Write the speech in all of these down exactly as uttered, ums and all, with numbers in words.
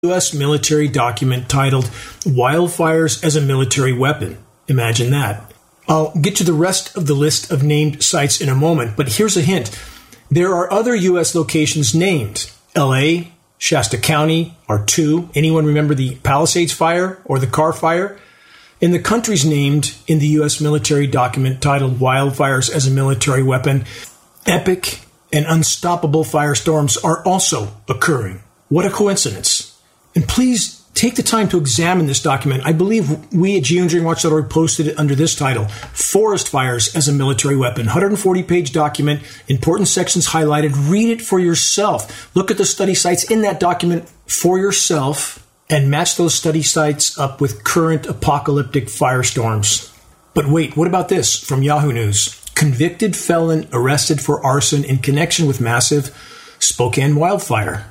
U S military document titled Wildfires as a Military Weapon. Imagine that. I'll get to the rest of the list of named sites in a moment, but here's a hint. There are other U S locations named. L A, Shasta County are two. Anyone remember the Palisades fire or the Carr fire? And the countries named in the U S military document titled Wildfires as a Military Weapon, epic and unstoppable firestorms are also occurring. What a coincidence. And please take the time to examine this document. I believe we at geoengineering watch dot org posted it under this title, Forest Fires as a Military Weapon. one hundred forty page document, important sections highlighted. Read it for yourself. Look at the study sites in that document for yourself and match those study sites up with current apocalyptic firestorms. But wait, what about this from Yahoo News? Convicted felon arrested for arson in connection with massive Spokane wildfire.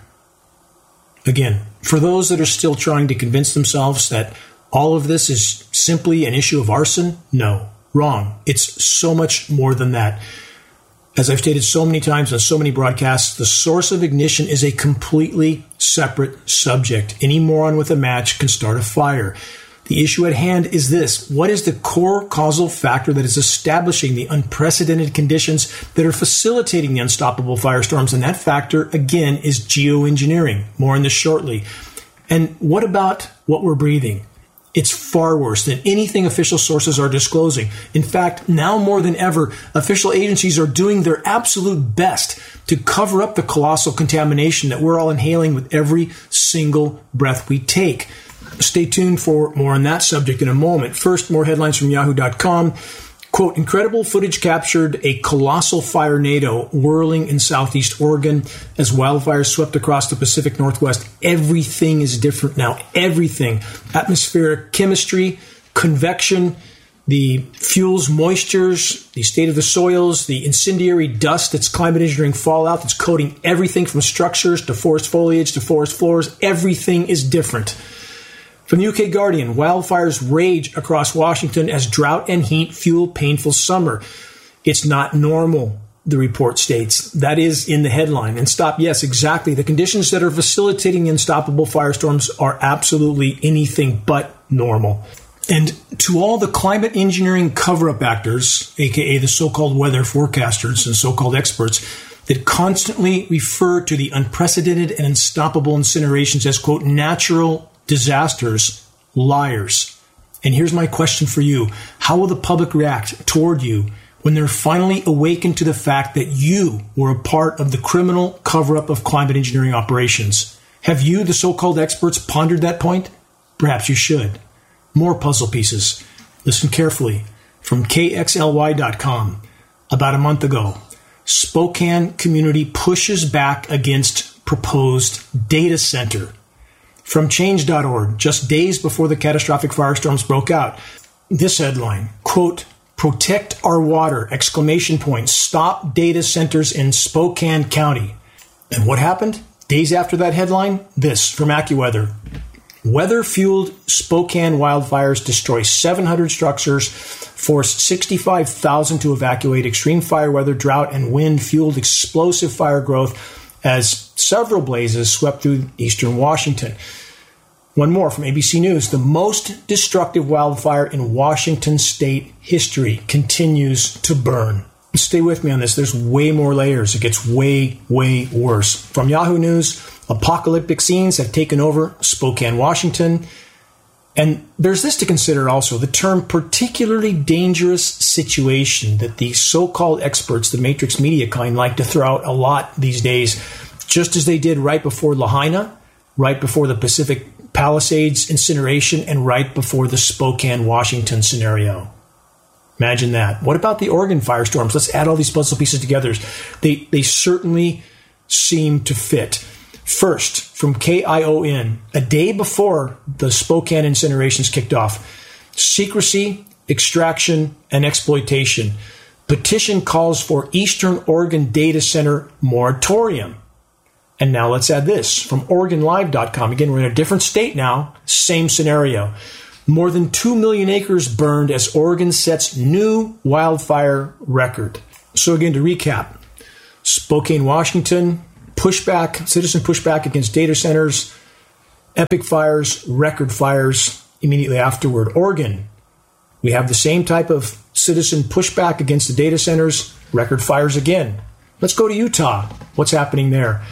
Again, for those that are still trying to convince themselves that all of this is simply an issue of arson, no, wrong. It's so much more than that. As I've stated so many times on so many broadcasts, the source of ignition is a completely separate subject. Any moron with a match can start a fire. The issue at hand is this. What is the core causal factor that is establishing the unprecedented conditions that are facilitating the unstoppable firestorms? And that factor, again, is geoengineering. More on this shortly. And what about what we're breathing? It's far worse than anything official sources are disclosing. In fact, now more than ever, official agencies are doing their absolute best to cover up the colossal contamination that we're all inhaling with every single breath we take. Stay tuned for more on that subject in a moment. First, more headlines from yahoo dot com. Quote, incredible footage captured a colossal firenado whirling in southeast Oregon as wildfires swept across the Pacific Northwest. Everything is different now. Everything. Atmospheric chemistry, convection, the fuels, moistures, the state of the soils, the incendiary dust that's climate engineering fallout that's coating everything from structures to forest foliage to forest floors. Everything is different. From the U K Guardian, wildfires rage across Washington as drought and heat fuel painful summer. It's not normal, the report states. That is in the headline. And stop, yes, exactly. The conditions that are facilitating unstoppable firestorms are absolutely anything but normal. And to all the climate engineering cover-up actors, aka the so-called weather forecasters and so-called experts, that constantly refer to the unprecedented and unstoppable incinerations as, quote, natural disasters, liars. And here's my question for you. How will the public react toward you when they're finally awakened to the fact that you were a part of the criminal cover-up of climate engineering operations? Have you, the so-called experts, pondered that point? Perhaps you should. More puzzle pieces. Listen carefully. From K X L Y dot com. About a month ago, Spokane community pushes back against proposed data center. From change dot org, just days before the catastrophic firestorms broke out, this headline, quote, protect our water, exclamation point, stop data centers in Spokane County. And what happened? Days after that headline, this from AccuWeather. Weather-fueled Spokane wildfires destroy seven hundred structures, force sixty-five thousand to evacuate. Extreme fire weather, drought, and wind fueled explosive fire growth as several blazes swept through eastern Washington. One more from A B C News. The most destructive wildfire in Washington state history continues to burn. Stay with me on this. There's way more layers. It gets way, way worse. From Yahoo News, apocalyptic scenes have taken over Spokane, Washington. And there's this to consider also, the term particularly dangerous situation that the so-called experts, the Matrix Media kind, like to throw out a lot these days, just as they did right before Lahaina, right before the Pacific Palisades incineration, and right before the Spokane, Washington scenario. Imagine that. What about the Oregon firestorms? Let's add all these puzzle pieces together. They, they certainly seem to fit. First, from K I O N, a day before the Spokane incinerations kicked off, secrecy, extraction, and exploitation. Petition calls for Eastern Oregon data center moratorium. And now let's add this from Oregon Live dot com. Again, we're in a different state now. Same scenario. More than two million acres burned as Oregon sets new wildfire record. So again, to recap, Spokane, Washington, pushback, citizen pushback against data centers. Epic fires, record fires immediately afterward. Oregon, we have the same type of citizen pushback against the data centers, record fires again. Let's go to Utah. What's happening there?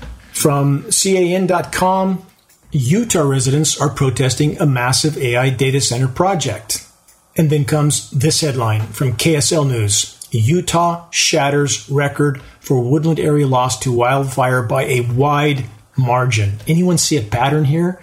From C A N dot com, Utah residents are protesting a massive A I data center project. And then comes this headline from K S L News. Utah shatters record for woodland area loss to wildfire by a wide margin. Anyone see a pattern here?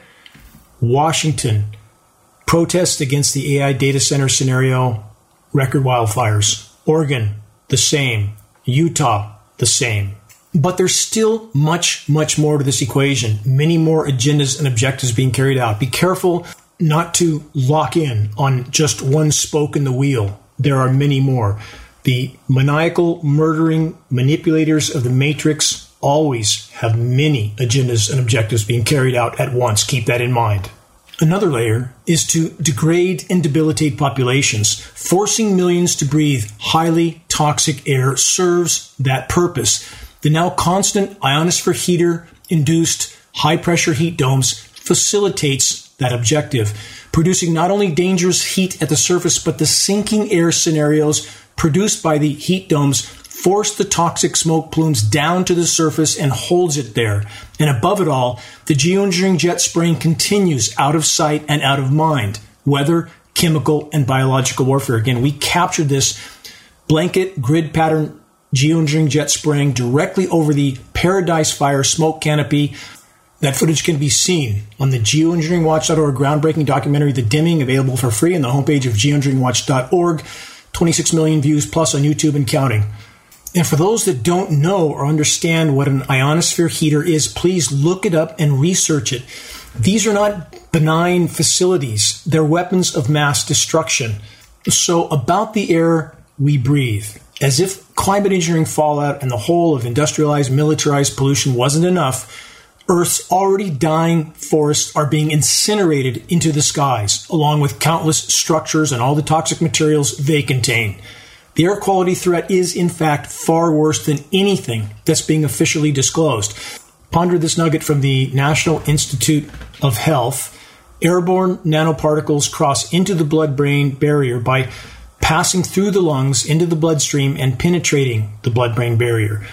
Washington, protests against the A I data center scenario, record wildfires. Oregon, the same. Utah, the same. But there's still much, much more to this equation. Many more agendas and objectives being carried out. Be careful not to lock in on just one spoke in the wheel. There are many more. The maniacal, murdering manipulators of the matrix always have many agendas and objectives being carried out at once. Keep that in mind. Another layer is to degrade and debilitate populations. Forcing millions to breathe highly toxic air serves that purpose. The now constant ionosphere heater-induced high-pressure heat domes facilitates that objective, producing not only dangerous heat at the surface, but the sinking air scenarios produced by the heat domes force the toxic smoke plumes down to the surface and holds it there. And above it all, the geoengineering jet spraying continues out of sight and out of mind. Weather, chemical, and biological warfare. Again, we captured this blanket grid pattern geoengineering jet spraying directly over the Paradise Fire smoke canopy. That footage can be seen on the geoengineering watch dot org groundbreaking documentary, The Dimming, available for free on the homepage of geoengineering watch dot org. twenty-six million views plus on YouTube and counting. And for those that don't know or understand what an ionosphere heater is, please look it up and research it. These are not benign facilities. They're weapons of mass destruction. So about the air we breathe, as if climate engineering fallout and the whole of industrialized, militarized pollution wasn't enough, Earth's already dying forests are being incinerated into the skies, along with countless structures and all the toxic materials they contain. The air quality threat is, in fact, far worse than anything that's being officially disclosed. Ponder this nugget from the National Institute of Health. Airborne nanoparticles cross into the blood-brain barrier by passing through the lungs into the bloodstream and penetrating the blood-brain barrier,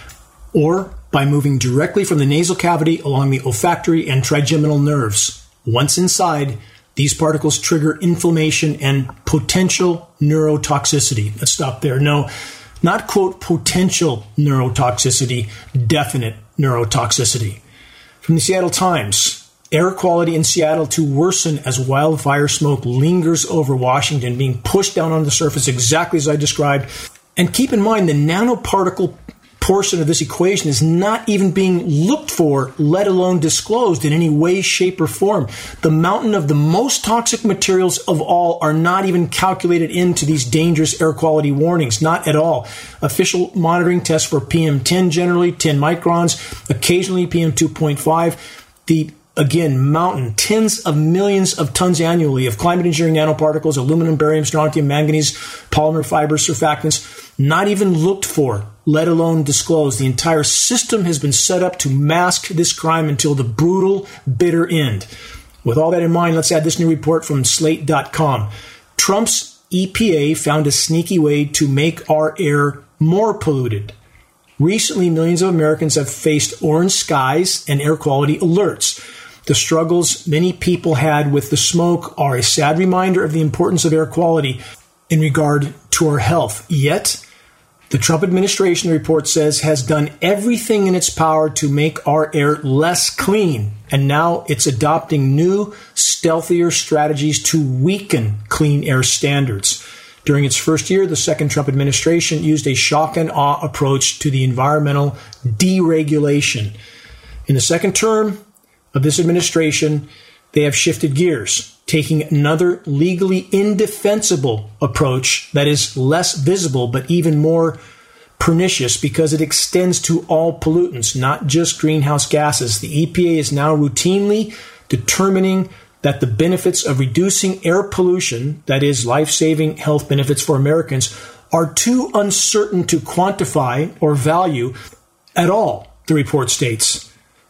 or by moving directly from the nasal cavity along the olfactory and trigeminal nerves. Once inside, these particles trigger inflammation and potential neurotoxicity. Let's stop there. No, not, quote, potential neurotoxicity, definite neurotoxicity. From the Seattle Times, air quality in Seattle to worsen as wildfire smoke lingers over Washington, being pushed down on the surface exactly as I described. And keep in mind, the nanoparticle portion of this equation is not even being looked for, let alone disclosed in any way, shape, or form. The mountain of the most toxic materials of all are not even calculated into these dangerous air quality warnings, not at all. Official monitoring tests for P M ten generally, ten microns, occasionally P M two point five. The Again, mountain, tens of millions of tons annually of climate engineering nanoparticles, aluminum, barium, strontium, manganese, polymer fibers, surfactants, not even looked for, let alone disclosed. The entire system has been set up to mask this crime until the brutal, bitter end. With all that in mind, let's add this new report from slate dot com. Trump's E P A found a sneaky way to make our air more polluted. Recently, millions of Americans have faced orange skies and air quality alerts. The struggles many people had with the smoke are a sad reminder of the importance of air quality in regard to our health. Yet, the Trump administration, the report says, has done everything in its power to make our air less clean. And now it's adopting new, stealthier strategies to weaken clean air standards. During its first year, the second Trump administration used a shock and awe approach to the environmental deregulation. In the second term of this administration, they have shifted gears, taking another legally indefensible approach that is less visible but even more pernicious because it extends to all pollutants, not just greenhouse gases. The E P A is now routinely determining that the benefits of reducing air pollution, that is, life-saving health benefits for Americans, are too uncertain to quantify or value at all, the report states.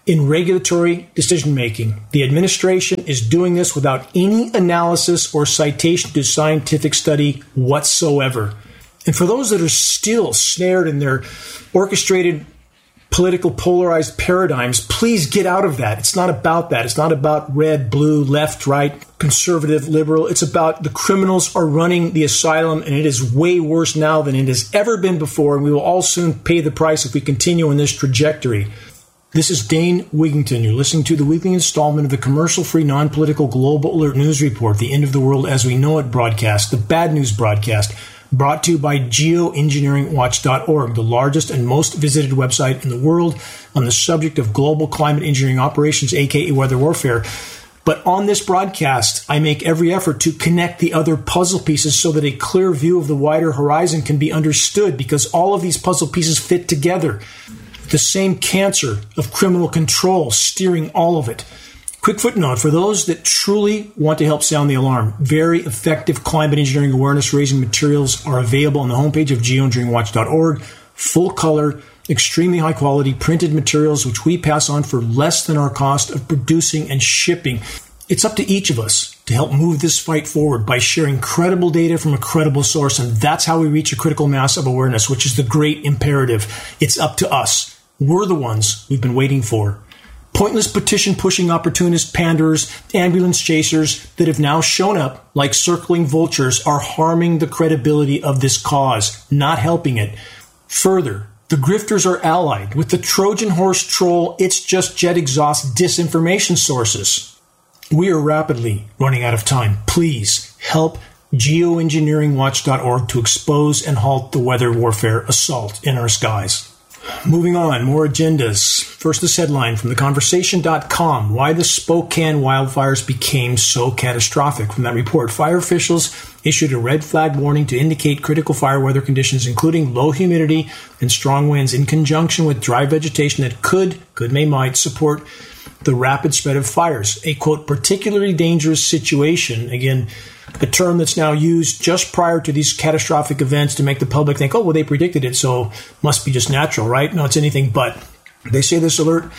in regulatory decision-making. The administration is doing this without any analysis or citation to scientific study whatsoever. And for those that are still snared in their orchestrated political polarized paradigms, please get out of that. It's not about that. It's not about red, blue, left, right, conservative, liberal. It's about the criminals are running the asylum, and it is way worse now than it has ever been before, and we will all soon pay the price if we continue in this trajectory. This is Dane Wigington. You're listening to the weekly installment of the commercial-free, non-political Global Alert News Report, the End of the World as We Know It broadcast, the bad news broadcast, brought to you by geoengineering watch dot org, the largest and most visited website in the world on the subject of global climate engineering operations, aka weather warfare. But on this broadcast, I make every effort to connect the other puzzle pieces so that a clear view of the wider horizon can be understood, because all of these puzzle pieces fit together. The same cancer of criminal control steering all of it. Quick footnote, for those that truly want to help sound the alarm, very effective climate engineering awareness-raising materials are available on the homepage of geoengineering watch dot org. Full color, extremely high quality printed materials which we pass on for less than our cost of producing and shipping. It's up to each of us to help move this fight forward by sharing credible data from a credible source, and that's how we reach a critical mass of awareness, which is the great imperative. It's up to us. We're the ones we've been waiting for. Pointless petition-pushing opportunist panderers, ambulance chasers that have now shown up like circling vultures are harming the credibility of this cause, not helping it. Further, the grifters are allied with the Trojan horse troll, it's just jet exhaust disinformation sources. We are rapidly running out of time. Please help geoengineering watch dot org to expose and halt the weather warfare assault in our skies. Moving on, more agendas. First, this headline from the conversation dot com, why the Spokane wildfires became so catastrophic. From that report, fire officials issued a red flag warning to indicate critical fire weather conditions, including low humidity and strong winds, in conjunction with dry vegetation that could, could may might, support the rapid spread of fires. A, quote, particularly dangerous situation, again, a term that's now used just prior to these catastrophic events to make the public think, oh, well, they predicted it, so must be just natural, right? No, it's anything but. They say this alert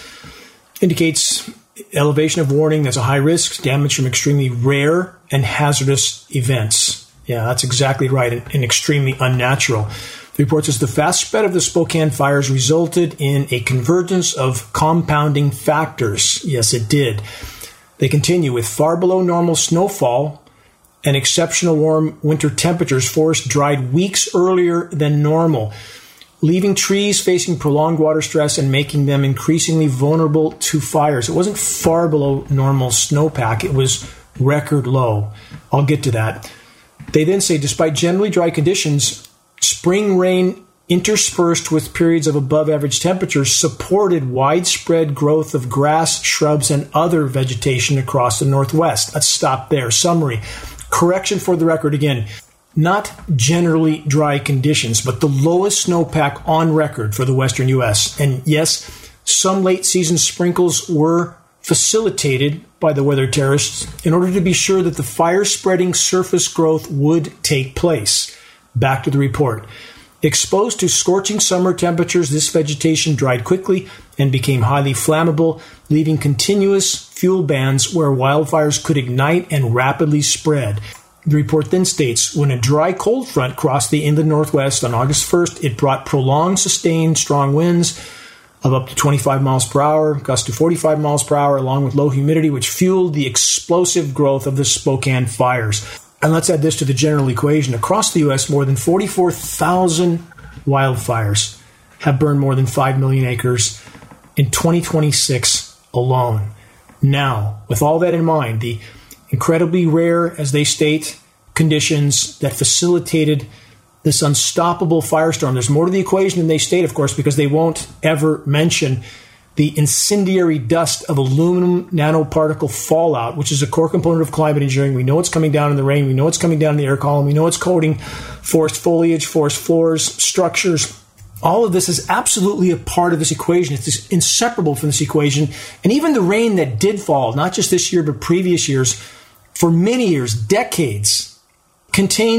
indicates elevation of warning that's a high risk, damage from extremely rare and hazardous events. Yeah, that's exactly right, and, and extremely unnatural. The report says the fast spread of the Spokane fires resulted in a convergence of compounding factors. Yes, it did. They continue with far below normal snowfall and exceptional warm winter temperatures. Forests dried weeks earlier than normal, leaving trees facing prolonged water stress and making them increasingly vulnerable to fires. It wasn't far below normal snowpack. It was record low. I'll get to that. They then say, despite generally dry conditions, spring rain interspersed with periods of above average temperatures supported widespread growth of grass, shrubs, and other vegetation across the Northwest. Let's stop there. Summary. Correction for the record again. Not generally dry conditions, but the lowest snowpack on record for the western U S. And yes, some late season sprinkles were facilitated by the weather terrorists in order to be sure that the fire-spreading surface growth would take place. Back to the report. Exposed to scorching summer temperatures, this vegetation dried quickly and became highly flammable, leaving continuous fuel bands where wildfires could ignite and rapidly spread. The report then states, when a dry cold front crossed the inland Northwest on August first, it brought prolonged, sustained, strong winds of up to twenty-five miles per hour, gusts to forty-five miles per hour, along with low humidity, which fueled the explosive growth of the Spokane fires. And let's add this to the general equation. Across the U S, more than forty-four thousand wildfires have burned more than five million acres in twenty twenty-six alone. Now, with all that in mind, the incredibly rare, as they state, conditions that facilitated this unstoppable firestorm. There's more to the equation than they state, of course, because they won't ever mention the incendiary dust of aluminum nanoparticle fallout, which is a core component of climate engineering. We know it's coming down in the rain. We know it's coming down in the air column. We know it's coating forest foliage, forest floors, structures. All of this is absolutely a part of this equation. It's inseparable from this equation. And even the rain that did fall, not just this year, but previous years, for many years, decades, contains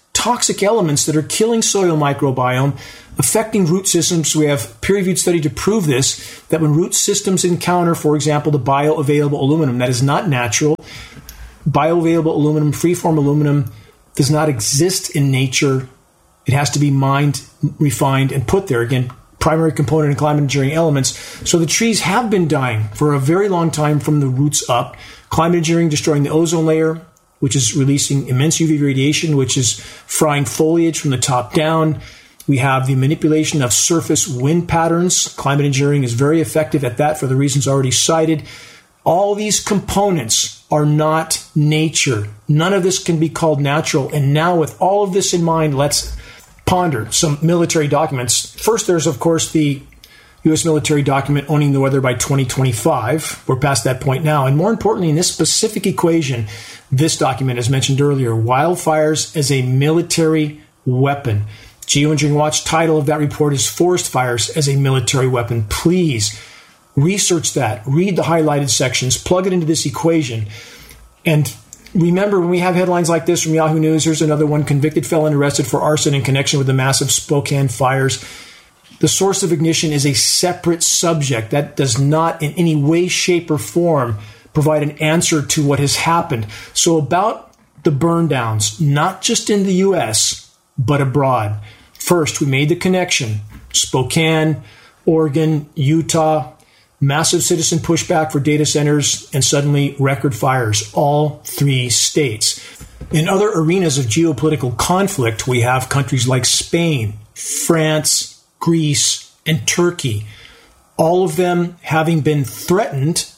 toxic elements that are killing soil microbiome, affecting root systems. We have peer-reviewed study to prove this, that when root systems encounter, for example, the bioavailable aluminum, that is not natural. Bioavailable aluminum, freeform aluminum, does not exist in nature. It has to be mined, refined, and put there. Again, primary component in climate engineering elements. So the trees have been dying for a very long time from the roots up. Climate engineering destroying the ozone layer, which is releasing immense U V radiation, which is frying foliage from the top down. We have the manipulation of surface wind patterns. Climate engineering is very effective at that for the reasons already cited. All these components are not nature. None of this can be called natural. And now with all of this in mind, let's ponder some military documents. First, there's, of course, the U S military document owning the weather by twenty twenty-five. We're past that point now. And more importantly, in this specific equation, this document, as mentioned earlier, wildfires as a military weapon. Geoengineering Watch title of that report is Forest Fires as a Military Weapon. Please research that. Read the highlighted sections. Plug it into this equation. And remember, when we have headlines like this from Yahoo News, here's another one, convicted felon arrested for arson in connection with the massive Spokane fires. The source of ignition is a separate subject. That does not in any way, shape, or form provide an answer to what has happened. So about the burn downs, not just in the U S, but abroad. First, we made the connection. Spokane, Oregon, Utah, massive citizen pushback for data centers, and suddenly record fires, all three states. In other arenas of geopolitical conflict, we have countries like Spain, France, Greece, and Turkey, all of them having been threatened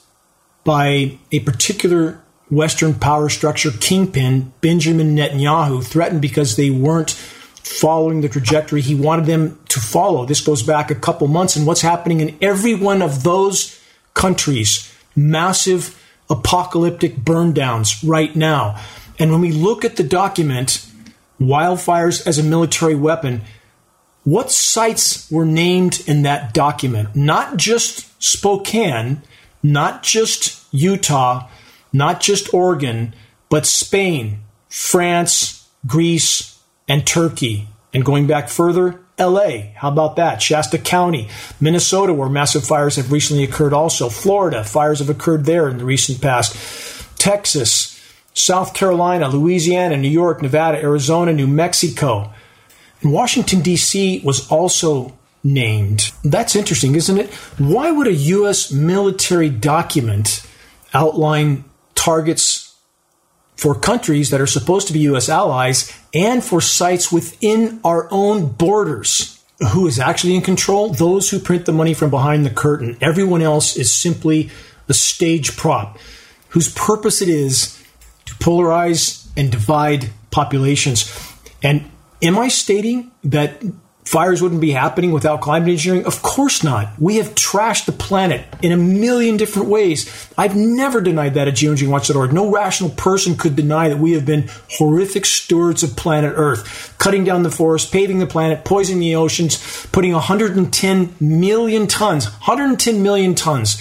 by a particular Western power structure kingpin, Benjamin Netanyahu, threatened because they weren't following the trajectory he wanted them to follow. This goes back a couple months, and what's happening in every one of those countries, massive apocalyptic burn downs right now. And when we look at the document, Wildfires as a Military Weapon, what sites were named in that document? Not just Spokane, not just Utah, not just Oregon, but Spain, France, Greece, and Turkey. And going back further, L A, how about that? Shasta County, Minnesota, where massive fires have recently occurred also. Florida, fires have occurred there in the recent past. Texas, South Carolina, Louisiana, New York, Nevada, Arizona, New Mexico. And Washington, D C was also named. That's interesting, isn't it? Why would a U S military document outline targets for countries that are supposed to be U S allies and for sites within our own borders? Who is actually in control? Those who print the money from behind the curtain. Everyone else is simply a stage prop whose purpose it is to polarize and divide populations. And am I stating that fires wouldn't be happening without climate engineering? Of course not. We have trashed the planet in a million different ways. I've never denied that at geoengineering watch dot org. No rational person could deny that we have been horrific stewards of planet Earth, cutting down the forest, paving the planet, poisoning the oceans, putting one hundred ten million tons, one hundred ten million tons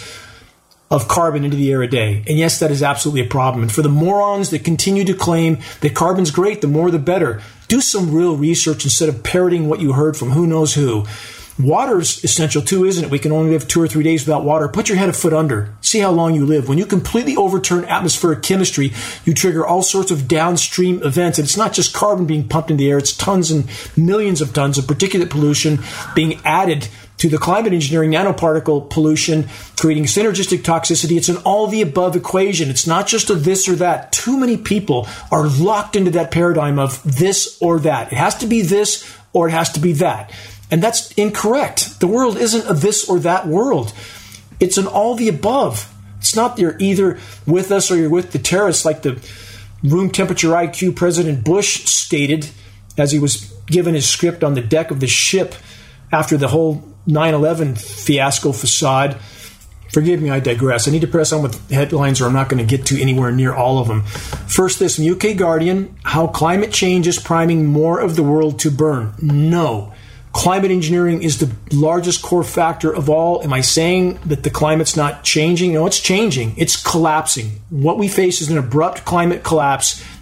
of carbon into the air a day. And yes, that is absolutely a problem. And for the morons that continue to claim that carbon's great, the more the better, do some real research instead of parroting what you heard from who knows who. Water's essential too, isn't it? We can only live two or three days without water. Put your head a foot under. See how long you live. When you completely overturn atmospheric chemistry, you trigger all sorts of downstream events. And it's not just carbon being pumped in the air. It's tons and millions of tons of particulate pollution being added to the climate engineering nanoparticle pollution, creating synergistic toxicity. It's an all-the-above equation. It's not just a this or that. Too many people are locked into that paradigm of this or that. It has to be this or it has to be that. And that's incorrect. The world isn't a this or that world. It's an all-the-above. It's not you're either with us or you're with the terrorists, like the room temperature I Q President Bush stated as he was given his script on the deck of the ship after the whole nine eleven fiasco facade. Forgive me, I digress. I need to press on with headlines or I'm not going to get to anywhere near all of them. First, this from U K Guardian, how climate change is priming more of the world to burn. No. Climate engineering is the largest core factor of all. Am I saying that the climate's not changing? No, it's changing. It's collapsing. What we face is an abrupt climate collapse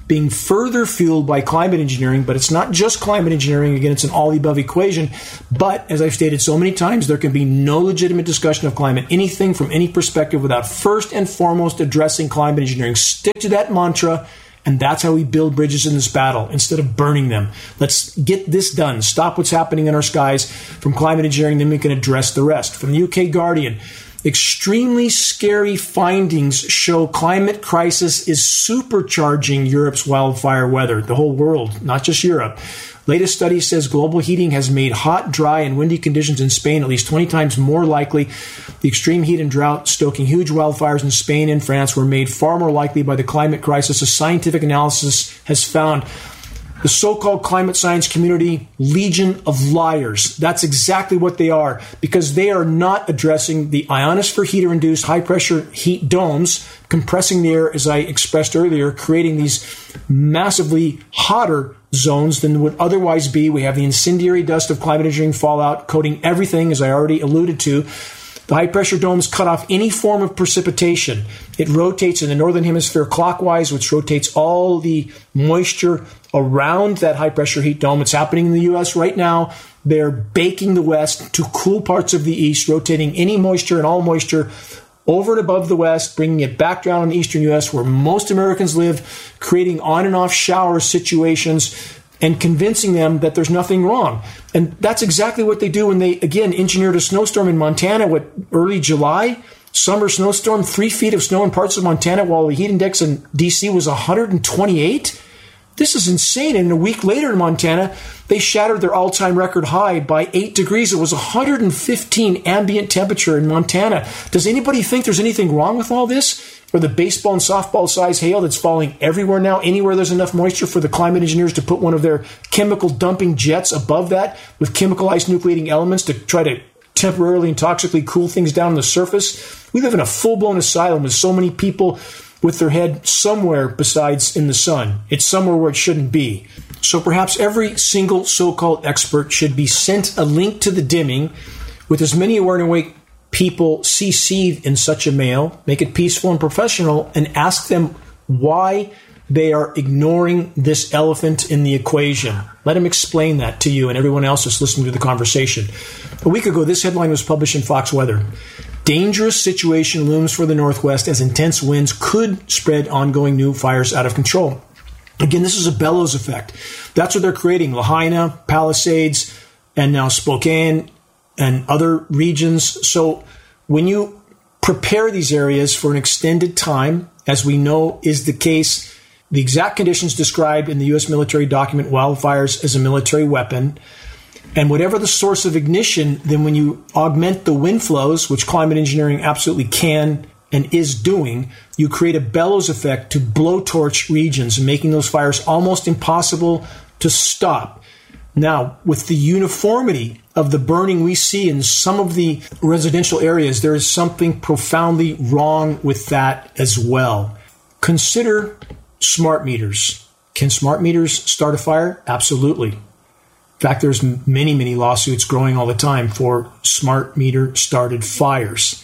being further fueled by climate engineering, but it's not just climate engineering. Again, it's an all-the-above equation. But as I've stated so many times, there can be no legitimate discussion of climate, anything from any perspective, without first and foremost addressing climate engineering. Stick to that mantra, and that's how we build bridges in this battle instead of burning them. Let's get this done. Stop what's happening in our skies from climate engineering, then we can address the rest. From the U K Guardian, extremely scary findings show climate crisis is supercharging Europe's wildfire weather. The whole world, not just Europe. Latest study says global heating has made hot, dry, and windy conditions in Spain at least twenty times more likely. The extreme heat and drought stoking huge wildfires in Spain and France were made far more likely by the climate crisis. A scientific analysis has found the so-called climate science community, legion of liars. That's exactly what they are, because they are not addressing the ionosphere heater-induced high-pressure heat domes, compressing the air, as I expressed earlier, creating these massively hotter zones than would otherwise be. We have the incendiary dust of climate engineering fallout coating everything, as I already alluded to. The high-pressure domes cut off any form of precipitation. It rotates in the northern hemisphere clockwise, which rotates all the moisture around that high-pressure heat dome. It's happening in the U S right now. They're baking the west to cool parts of the east, rotating any moisture and all moisture over and above the west, bringing it back down in the eastern U S where most Americans live, creating on and off shower situations, and convincing them that there's nothing wrong. And that's exactly what they do when they, again, engineered a snowstorm in Montana, what, early July? Summer snowstorm, three feet of snow in parts of Montana, while the heat index in D C was one hundred twenty-eight. This is insane. And a week later in Montana, they shattered their all-time record high by eight degrees. It was one hundred fifteen ambient temperature in Montana. Does anybody think there's anything wrong with all this? Or the baseball and softball size hail that's falling everywhere now, anywhere there's enough moisture for the climate engineers to put one of their chemical dumping jets above that with chemicalized nucleating elements to try to temporarily and toxically cool things down on the surface. We live in a full-blown asylum with so many people with their head somewhere besides in the sun. It's somewhere where it shouldn't be. So perhaps every single so-called expert should be sent a link to the dimming with as many aware and awake people C C'd in such a mail, make it peaceful and professional, and ask them why they are ignoring this elephant in the equation. Let them explain that to you and everyone else that's listening to the conversation. A week ago, this headline was published in Fox Weather. Dangerous situation looms for the Northwest as intense winds could spread ongoing new fires out of control. Again, this is a bellows effect. That's what they're creating. Lahaina, Palisades, and now Spokane and other regions. So when you prepare these areas for an extended time, as we know is the case, the exact conditions described in the U S military document, wildfires as a military weapon, and whatever the source of ignition, then when you augment the wind flows, which climate engineering absolutely can and is doing, you create a bellows effect to blowtorch regions, making those fires almost impossible to stop. Now, with the uniformity of the burning we see in some of the residential areas, there is something profoundly wrong with that as well. Consider smart meters. Can smart meters start a fire? Absolutely. In fact, there's many, many lawsuits growing all the time for smart meter started fires.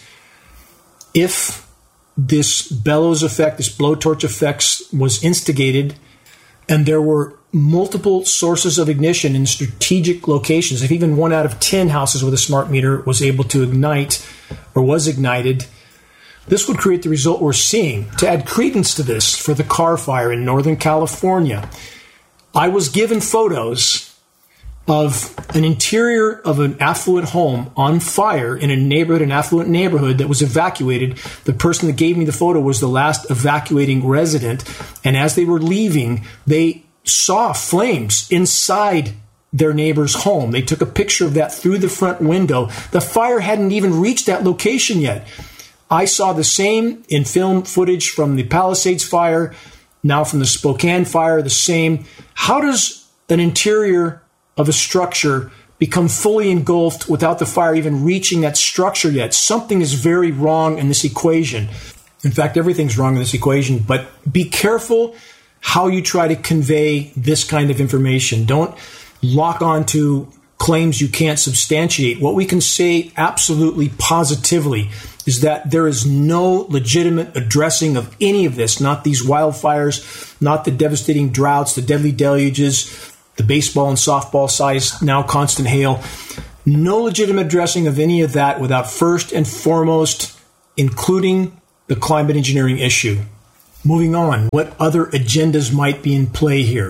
If this bellows effect, this blowtorch effect was instigated, and there were multiple sources of ignition in strategic locations, if even one out of ten houses with a smart meter was able to ignite or was ignited, this would create the result we're seeing. To add credence to this, for the Carr fire in Northern California, I was given photos of an interior of an affluent home on fire in a neighborhood, an affluent neighborhood that was evacuated. The person that gave me the photo was the last evacuating resident. And as they were leaving, they saw flames inside their neighbor's home. They took a picture of that through the front window. The fire hadn't even reached that location yet. I saw the same in film footage from the Palisades fire, now from the Spokane fire, the same. How does an interior of a structure become fully engulfed without the fire even reaching that structure yet? Something is very wrong in this equation. In fact, everything's wrong in this equation, but be careful how you try to convey this kind of information. Don't lock on to claims you can't substantiate. What we can say absolutely positively is that there is no legitimate addressing of any of this, not these wildfires, not the devastating droughts, the deadly deluges, the baseball and softball size, now constant hail. No legitimate addressing of any of that without first and foremost including the climate engineering issue. Moving on, what other agendas might be in play here?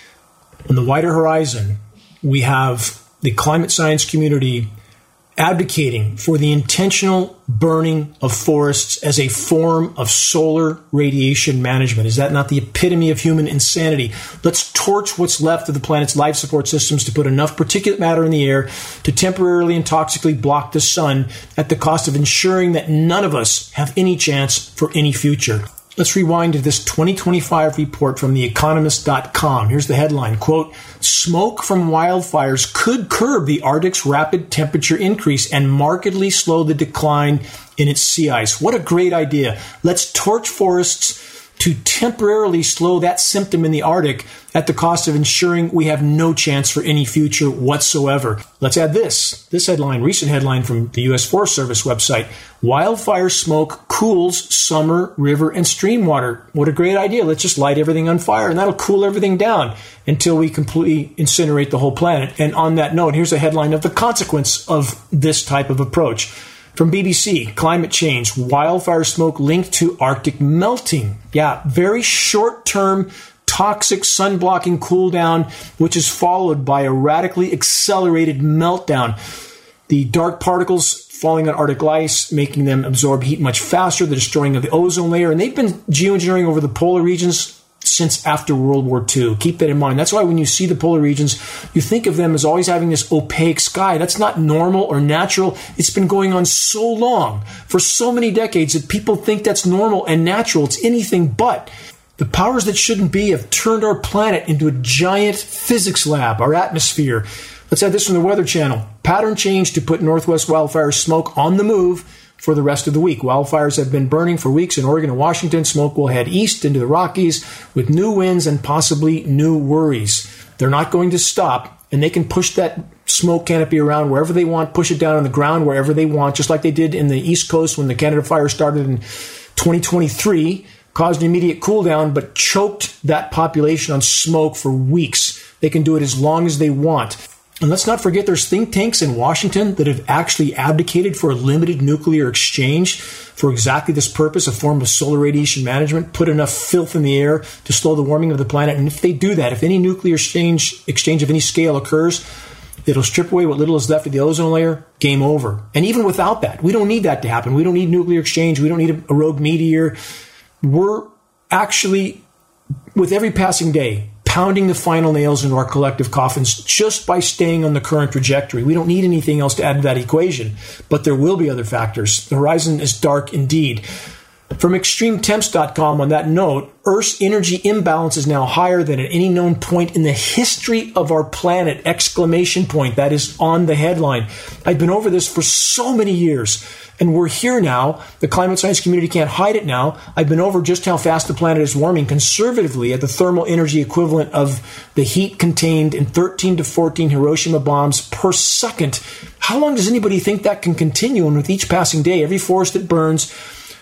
On the wider horizon, we have the climate science community advocating for the intentional burning of forests as a form of solar radiation management. Is that not the epitome of human insanity? Let's torch what's left of the planet's life support systems to put enough particulate matter in the air to temporarily and toxically block the sun at the cost of ensuring that none of us have any chance for any future. Let's rewind to this twenty twenty-five report from the economist dot com. Here's the headline, quote, "Smoke from wildfires could curb the Arctic's rapid temperature increase and markedly slow the decline in its sea ice." What a great idea. Let's torch forests to temporarily slow that symptom in the Arctic at the cost of ensuring we have no chance for any future whatsoever. Let's add this. This headline, recent headline from the U S Forest Service website. "Wildfire smoke cools summer river and stream water." What a great idea. Let's just light everything on fire and that'll cool everything down until we completely incinerate the whole planet. And on that note, here's a headline of the consequence of this type of approach. From B B C, climate change, wildfire smoke linked to Arctic melting. Yeah, very short-term toxic sun-blocking cool down, which is followed by a radically accelerated meltdown. The dark particles falling on Arctic ice, making them absorb heat much faster, the destroying of the ozone layer. And they've been geoengineering over the polar regions since after World War Two. Keep that in mind. That's why when you see the polar regions, you think of them as always having this opaque sky. That's not normal or natural. It's been going on so long, for so many decades, that people think that's normal and natural. It's anything but. The powers that shouldn't be have turned our planet into a giant physics lab, our atmosphere. Let's add this from the Weather Channel. Pattern change to put Northwest wildfire smoke on the move for the rest of the week. Wildfires have been burning for weeks in Oregon and Washington. Smoke will head east into the Rockies with new winds and possibly new worries. They're not going to stop, and they can push that smoke canopy around wherever they want, push it down on the ground wherever they want, just like they did in the East Coast when the Canada fire started in twenty twenty-three, caused an immediate cool down, but choked that population on smoke for weeks. They can do it as long as they want. And let's not forget there's think tanks in Washington that have actually abdicated for a limited nuclear exchange for exactly this purpose, a form of solar radiation management, put enough filth in the air to slow the warming of the planet. And if they do that, if any nuclear exchange, exchange of any scale occurs, it'll strip away what little is left of the ozone layer, game over. And even without that, we don't need that to happen. We don't need nuclear exchange. We don't need a, a rogue meteor. We're actually, with every passing day, pounding the final nails into our collective coffins just by staying on the current trajectory. We don't need anything else to add to that equation, but there will be other factors. The horizon is dark indeed. From extreme temps dot com, on that note, Earth's energy imbalance is now higher than at any known point in the history of our planet! Exclamation point. That is on the headline. I've been over this for so many years, and we're here now. The climate science community can't hide it now. I've been over just how fast the planet is warming conservatively at the thermal energy equivalent of the heat contained in thirteen to fourteen Hiroshima bombs per second. How long does anybody think that can continue? And with each passing day, every forest that burns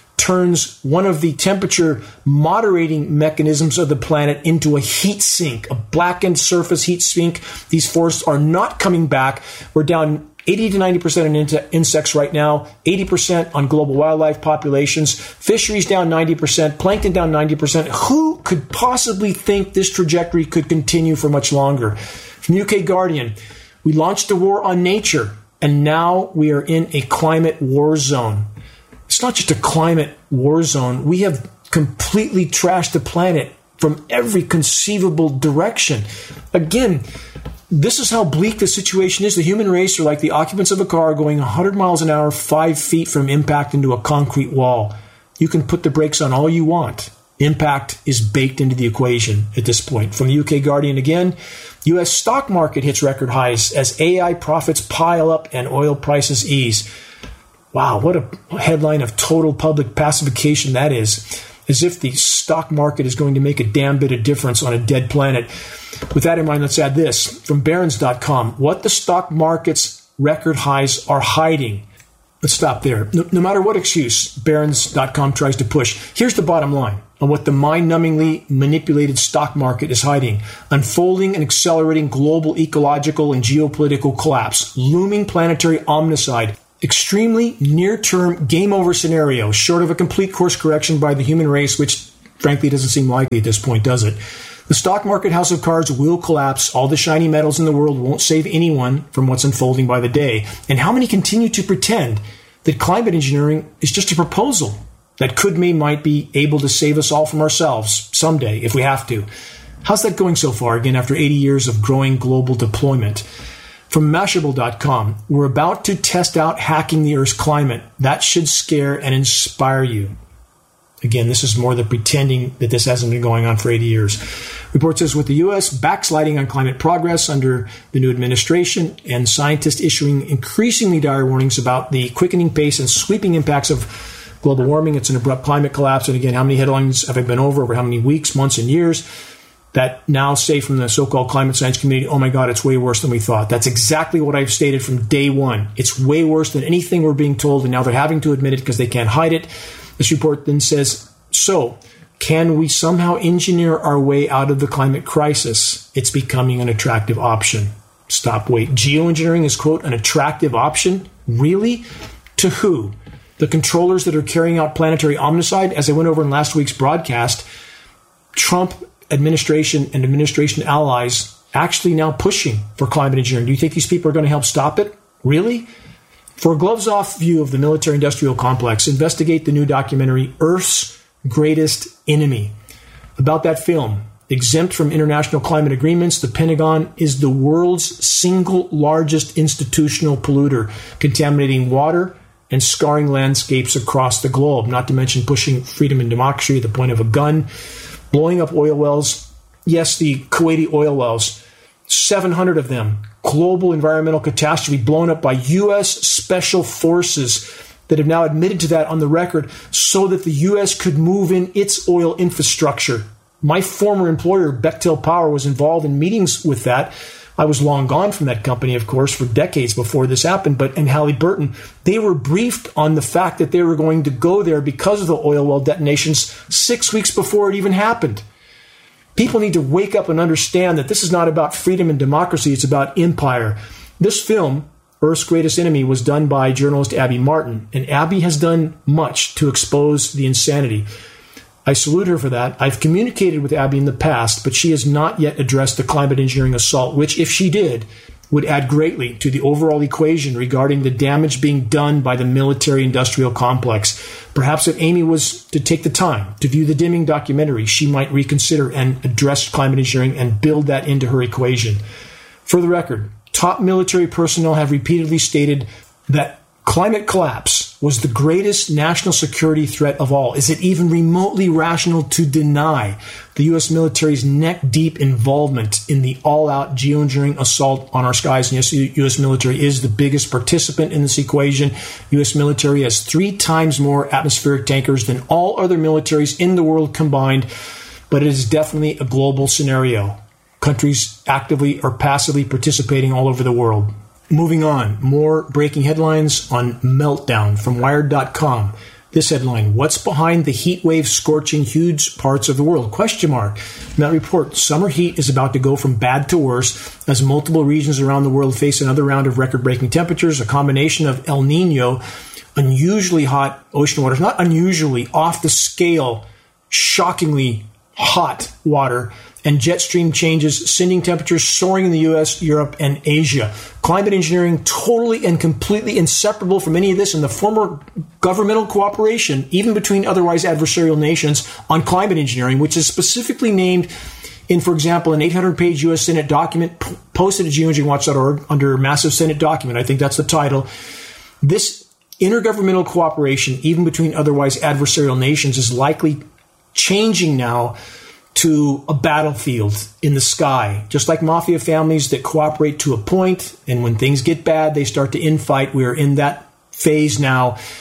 turns one of the temperature moderating mechanisms of the planet into a heat sink, a blackened surface heat sink. These forests are not coming back. We're down eighty to ninety percent on insects right now, eighty percent on global wildlife populations, fisheries down ninety percent, plankton down ninety percent. Who could possibly think this trajectory could continue for much longer? From U K Guardian, we launched a war on nature, and now we are in a climate war zone. It's not just a climate war zone. We have completely trashed the planet from every conceivable direction. Again, this is how bleak the situation is. The human race are like the occupants of a car going one hundred miles an hour, five feet from impact into a concrete wall. You can put the brakes on all you want. Impact is baked into the equation at this point. From the U K Guardian again, U S stock market hits record highs as A I profits pile up and oil prices ease. Wow, what a headline of total public pacification that is. as if the stock market is going to make a damn bit of difference on a dead planet. With that in mind, let's add this from Barron's dot com. What the stock market's record highs are hiding. Let's stop there. No, no matter what excuse Barron's dot com tries to push, here's the bottom line on what the mind-numbingly manipulated stock market is hiding. Unfolding and accelerating global ecological and geopolitical collapse. Looming planetary omnicide. Extremely near-term game-over scenario, short of a complete course correction by the human race, which frankly doesn't seem likely at this point, does it? The stock market house of cards will collapse. All the shiny metals in the world won't save anyone from what's unfolding by the day. And how many continue to pretend that climate engineering is just a proposal that could, may, might be able to save us all from ourselves someday if we have to? How's that going so far, again, after eighty years of growing global deployment? From Mashable dot com, we're about to test out hacking the Earth's climate. That should scare and inspire you. Again, this is more than pretending that this hasn't been going on for eighty years. Report says with the U S backsliding on climate progress under the new administration and scientists issuing increasingly dire warnings about the quickening pace and sweeping impacts of global warming, it's an abrupt climate collapse. And again, how many headlines have I been over over how many weeks, months, and years that now say from the so-called climate science community, oh my God, it's way worse than we thought. That's exactly what I've stated from day one. It's way worse than anything we're being told, and now they're having to admit it because they can't hide it. This report then says, so can we somehow engineer our way out of the climate crisis? It's becoming an attractive option. Stop, wait. Geoengineering is, quote, an attractive option? Really? To who? The controllers that are carrying out planetary omnicide? As I went over in last week's broadcast, Trump administration and administration allies actually now pushing for climate engineering. Do you think these people are going to help stop it? Really? For a gloves-off view of the military-industrial complex, investigate the new documentary, Earth's Greatest Enemy. About that film, exempt from international climate agreements, the Pentagon is the world's single largest institutional polluter, contaminating water and scarring landscapes across the globe, not to mention pushing freedom and democracy to the point of a gun, blowing up oil wells. Yes, the Kuwaiti oil wells, seven hundred of them. Global environmental catastrophe blown up by U S special forces that have now admitted to that on the record so that the U S could move in its oil infrastructure. My former employer, Bechtel Power, was involved in meetings with that. I was long gone from that company, of course, for decades before this happened. But in Halliburton, they were briefed on the fact that they were going to go there because of the oil well detonations six weeks before it even happened. People need to wake up and understand that this is not about freedom and democracy. It's about empire. This film, Earth's Greatest Enemy, was done by journalist Abby Martin. And Abby has done much to expose the insanity. I salute her for that. I've communicated with Abby in the past, but she has not yet addressed the climate engineering assault, which, if she did, would add greatly to the overall equation regarding the damage being done by the military-industrial complex. Perhaps if Amy was to take the time to view the Dimming documentary, she might reconsider and address climate engineering and build that into her equation. For the record, top military personnel have repeatedly stated that climate collapse was the greatest national security threat of all. Is it even remotely rational to deny the U S military's neck-deep involvement in the all-out geoengineering assault on our skies? And yes, the U S military is the biggest participant in this equation. U S military has three times more atmospheric tankers than all other militaries in the world combined, but it is definitely a global scenario. Countries actively or passively participating all over the world. Moving on, more breaking headlines on Meltdown from Wired dot com. This headline, what's behind the heat wave scorching huge parts of the world? Question mark. In that report, summer heat is about to go from bad to worse as multiple regions around the world face another round of record-breaking temperatures, a combination of El Nino, unusually hot ocean waters, not unusually, off the scale, shockingly hot water, and jet stream changes, sending temperatures soaring in the U S, Europe, and Asia. Climate engineering totally and completely inseparable from any of this, and the former governmental cooperation, even between otherwise adversarial nations, on climate engineering, which is specifically named in, for example, an eight hundred page U S Senate document p- posted at geoengineering watch dot org under Massive Senate Document. I think that's the title. This intergovernmental cooperation, even between otherwise adversarial nations, is likely changing now to a battlefield in the sky, just like mafia families that cooperate to a point, and when things get bad, they start to infight. We are in that phase now,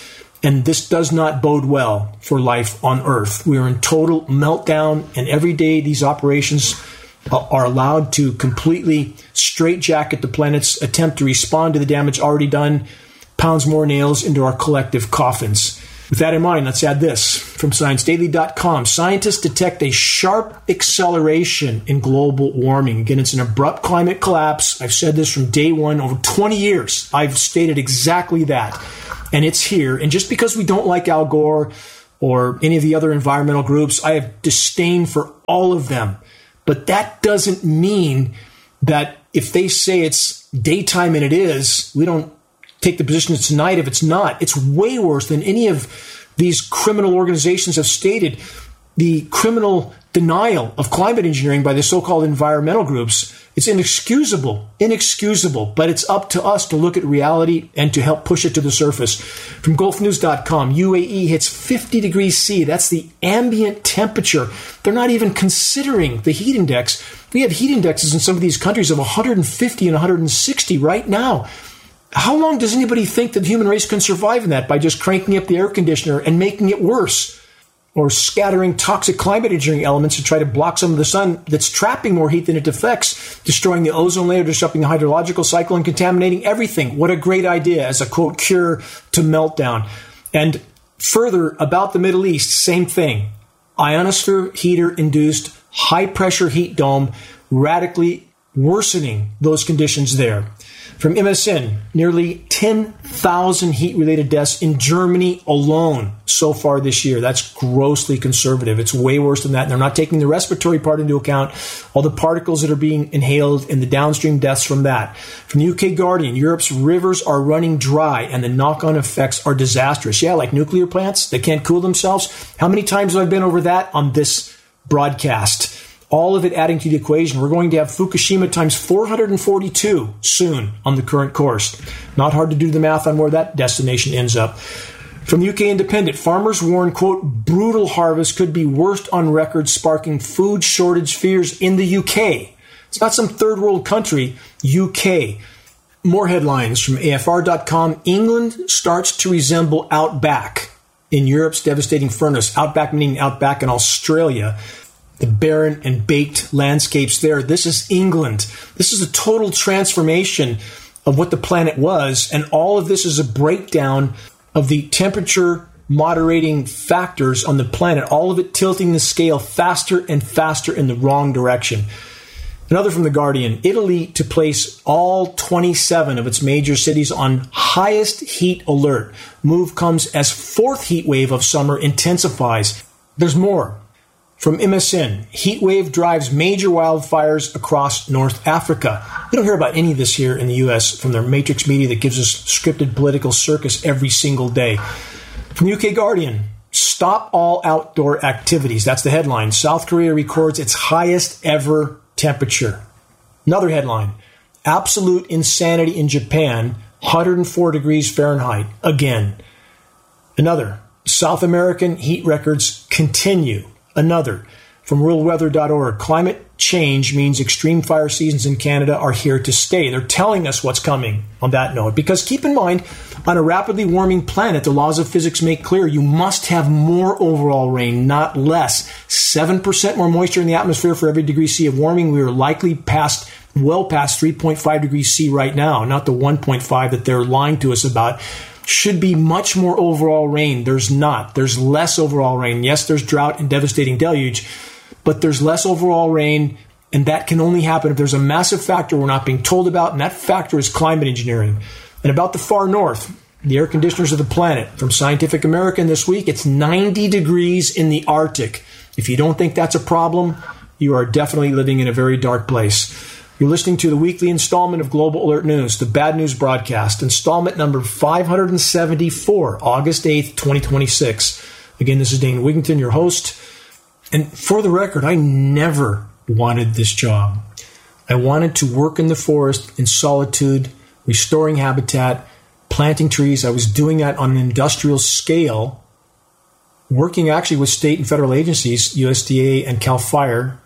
And this does not bode well for life on Earth. We are in total meltdown, and every day these operations are allowed to completely straitjacket the planet's attempt to respond to the damage already done, pounds more nails into our collective coffins. With that in mind, let's add this from science daily dot com. Scientists detect a sharp acceleration in global warming. Again, it's an abrupt climate collapse. I've said this from day one. Over twenty years, I've stated exactly that. And it's here. And just because we don't like Al Gore or any of the other environmental groups, I have disdain for all of them. But that doesn't mean that if they say it's daytime and it is, we don't take the position it's night if it's not. It's way worse than any of these criminal organizations have stated. The criminal denial of climate engineering by the so-called environmental groups, it's inexcusable, inexcusable, but it's up to us to look at reality and to help push it to the surface. From Gulf News dot com, U A E hits fifty degrees C. That's the ambient temperature. They're not even considering the heat index. We have heat indexes in some of these countries of one hundred fifty and one hundred sixty right now. How long does anybody think that the human race can survive in that by just cranking up the air conditioner and making it worse? Or scattering toxic climate engineering elements to try to block some of the sun that's trapping more heat than it deflects, destroying the ozone layer, disrupting the hydrological cycle, and contaminating everything. What a great idea as a, quote, cure to meltdown. And further, about the Middle East, same thing. Ionosphere heater-induced high-pressure heat dome radically worsening those conditions there. From M S N, nearly ten thousand heat-related deaths in Germany alone so far this year. That's grossly conservative. It's way worse than that. And they're not taking the respiratory part into account, all the particles that are being inhaled and the downstream deaths from that. From the U K Guardian, Europe's rivers are running dry and the knock-on effects are disastrous. Yeah, like nuclear plants, they can't cool themselves. How many times have I been over that on this broadcast? All of it adding to the equation. We're going to have Fukushima times four hundred forty-two soon on the current course. Not hard to do the math on where that destination ends up. From the U K Independent, farmers warn, quote, brutal harvest could be worst on record, sparking food shortage fears in the U K. It's not some third world country, U K. More headlines from A F R dot com. England starts to resemble Outback in Europe's devastating furnace. Outback meaning Outback in Australia. The barren and baked landscapes there. This is England. This is a total transformation of what the planet was. And all of this is a breakdown of the temperature moderating factors on the planet. All of it tilting the scale faster and faster in the wrong direction. Another from The Guardian. Italy to place all twenty-seven of its major cities on highest heat alert. Move comes as fourth heat wave of summer intensifies. There's more. From M S N, heat wave drives major wildfires across North Africa. We don't hear about any of this here in the U S from their matrix media that gives us scripted political circus every single day. From U K Guardian, stop all outdoor activities. That's the headline. South Korea records its highest ever temperature. Another headline, absolute insanity in Japan, one hundred four degrees Fahrenheit. Again. Another, South American heat records continue. Another, from world weather dot org, climate change means extreme fire seasons in Canada are here to stay. They're telling us what's coming on that note. Because keep in mind, on a rapidly warming planet, the laws of physics make clear you must have more overall rain, not less. seven percent more moisture in the atmosphere for every degree C of warming. We are likely past, well past three point five degrees C right now, not the one point five that they're lying to us about. Should be much more overall rain. There's not. There's less overall rain. Yes, there's drought and devastating deluge, but there's less overall rain, and that can only happen if there's a massive factor we're not being told about, and that factor is climate engineering. And about the far north, the air conditioners of the planet. From Scientific American this week, it's ninety degrees in the Arctic. If you don't think that's a problem, you are definitely living in a very dark place. You're listening to the weekly installment of Global Alert News, the Bad News Broadcast, installment number five hundred seventy-four, August eighth, twenty twenty-six. Again, this is Dane Wigington, your host. And for the record, I never wanted this job. I wanted to work in the forest in solitude, restoring habitat, planting trees. I was doing that on an industrial scale, working actually with state and federal agencies, U S D A and CAL FIRE,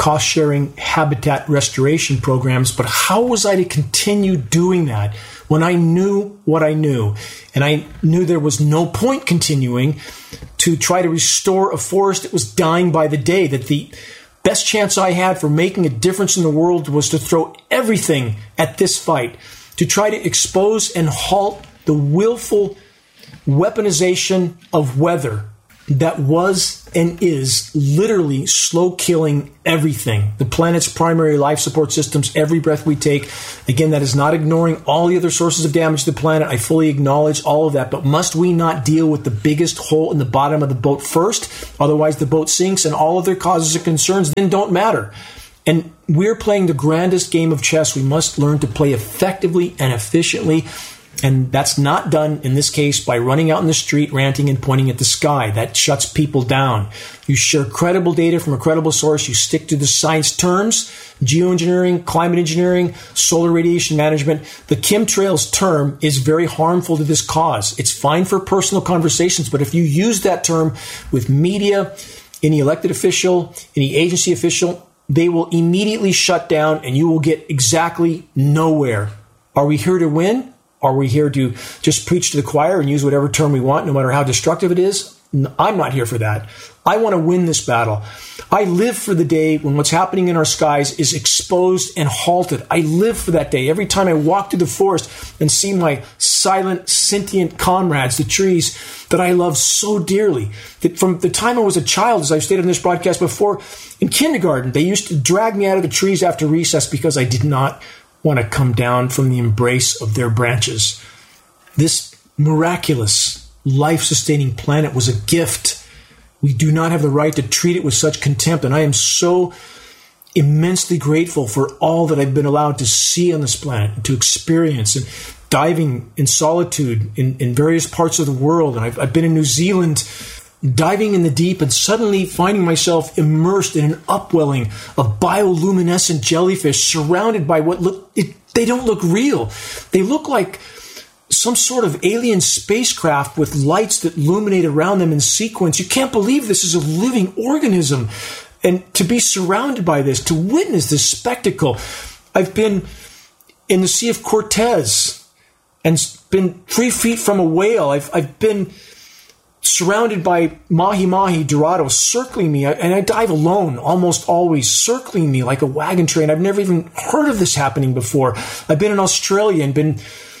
cost-sharing habitat restoration programs, but how was I to continue doing that when I knew what I knew? And I knew there was no point continuing to try to restore a forest that was dying by the day, that the best chance I had for making a difference in the world was to throw everything at this fight, to try to expose and halt the willful weaponization of weather that was and is literally slow killing everything. The planet's primary life support systems, every breath we take. Again, that is not ignoring all the other sources of damage to the planet. I fully acknowledge all of that. But must we not deal with the biggest hole in the bottom of the boat first? Otherwise, the boat sinks and all other causes of concerns then don't matter. And we're playing the grandest game of chess. We must learn to play effectively and efficiently. And that's not done, in this case, by running out in the street, ranting and pointing at the sky. That shuts people down. You share credible data from a credible source. You stick to the science terms, geoengineering, climate engineering, solar radiation management. The chemtrails term is very harmful to this cause. It's fine for personal conversations, but if you use that term with media, any elected official, any agency official, they will immediately shut down and you will get exactly nowhere. Are we here to win? Are we here to just preach to the choir and use whatever term we want, no matter how destructive it is? I'm not here for that. I want to win this battle. I live for the day when what's happening in our skies is exposed and halted. I live for that day. Every time I walk through the forest and see my silent, sentient comrades, the trees that I love so dearly, that from the time I was a child, as I've stated in this broadcast before, in kindergarten, they used to drag me out of the trees after recess because I did not want to come down from the embrace of their branches. This miraculous, life-sustaining planet was a gift. We do not have the right to treat it with such contempt, and I am so immensely grateful for all that I've been allowed to see on this planet, and to experience, and diving in solitude in, in various parts of the world. And I've, I've been in New Zealand, diving in the deep and suddenly finding myself immersed in an upwelling of bioluminescent jellyfish surrounded by what look, it, they don't look real. They look like some sort of alien spacecraft with lights that illuminate around them in sequence. You can't believe this is a living organism. And to be surrounded by this, to witness this spectacle. I've been in the Sea of Cortez and been three feet from a whale. I've, I've been surrounded by mahi-mahi dorados circling me, and I dive alone, almost always, circling me like a wagon train. I've never even heard of this happening before. I've been in Australia and been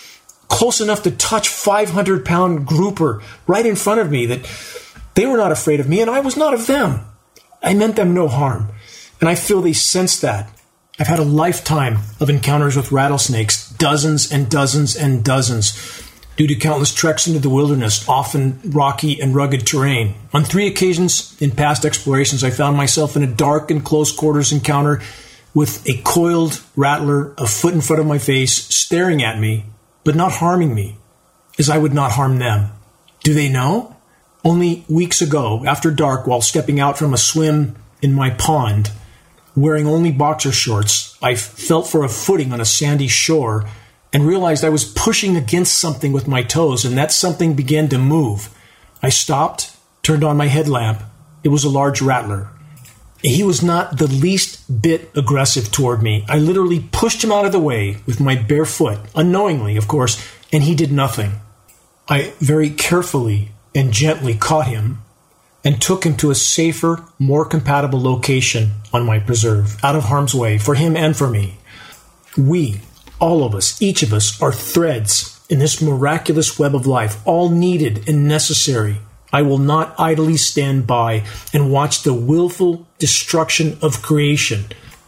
close enough to touch five hundred pound grouper right in front of me that they were not afraid of me, and I was not of them. I meant them no harm, and I feel they sense that. I've had a lifetime of encounters with rattlesnakes, dozens and dozens and dozens, due to countless treks into the wilderness, often rocky and rugged terrain. On three occasions in past explorations, I found myself in a dark and close quarters encounter with a coiled rattler a foot in front of my face, staring at me, but not harming me, as I would not harm them. Do they know? Only weeks ago, after dark, while stepping out from a swim in my pond, wearing only boxer shorts, I felt for a footing on a sandy shore and realized I was pushing against something with my toes, and that something began to move. I stopped, turned on my headlamp. It was a large rattler. He was not the least bit aggressive toward me. I literally pushed him out of the way with my bare foot, unknowingly, of course, and he did nothing. I very carefully and gently caught him and took him to a safer, more compatible location on my preserve, out of harm's way, for him and for me. We, all of us, each of us, are threads in this miraculous web of life, all needed and necessary. I will not idly stand by and watch the willful destruction of creation.